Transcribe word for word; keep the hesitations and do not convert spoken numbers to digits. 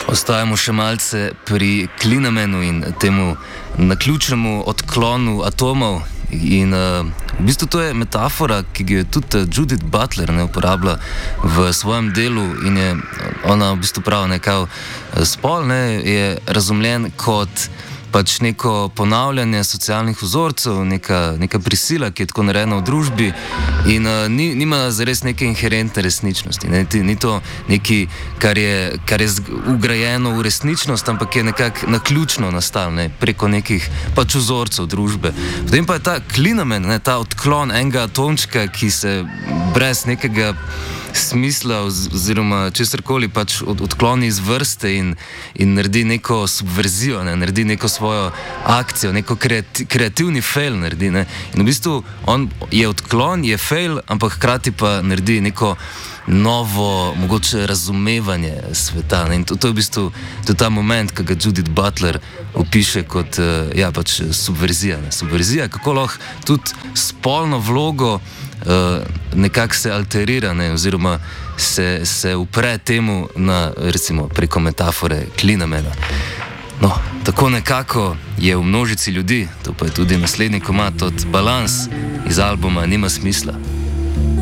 Ostajamo še malce pri Klinamanu in temu naključnemu odklonu atomov. In uh, v bistvu to je metafora, ki jo je tudi Judith Butler ne uporablja v svojem delu in je ona v bistvu pravi nekaj spol, ne, je razumljen kot pač neko ponavljanje socialnih vzorcev, neka, neka prisila, ki je tako narejena v družbi in uh, ni, nima zares neke inherentne resničnosti. Ne? Ni to nekaj, kar je, kar je ugrajeno v resničnost, ampak je nekako naključno nastalo ne? preko nekih pač vzorcev družbe. Potem pa je ta Klinaman, ne? ta odklon enega atomčka, ki se brez nekega smisla oziroma česarkoli pač od, odkloni iz vrste in, in naredi neko subverzijo, ne? naredi neko svojo akcijo, neko kreati, kreativni fail naredi. Ne? In v bistvu on je odklon, je fail, ampak hkrati pa naredi neko novo, mogoče razumevanje sveta. Ne? In to, to je v bistvu to je ta moment, ki ga Judith Butler opiše kot uh, ja, pač subverzija. Ne? Subverzija, kako lahko tudi spolno vlogo Uh, nekako se alterira, ne, oziroma se, se upre temu na, recimo, preko metafore Klinamana. No, tako nekako je v množici ljudi, to pa je tudi naslednji komad od Balans iz albuma Nima smisla.